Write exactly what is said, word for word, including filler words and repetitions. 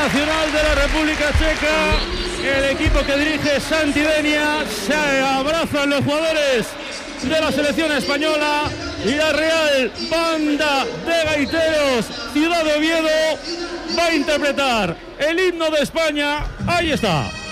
nacional de la República Checa, el equipo que dirige Santi Denia. Se abrazan los jugadores de la selección española y la Real Banda de Gaiteros Ciudad de Oviedo va a interpretar el himno de España. Ahí está.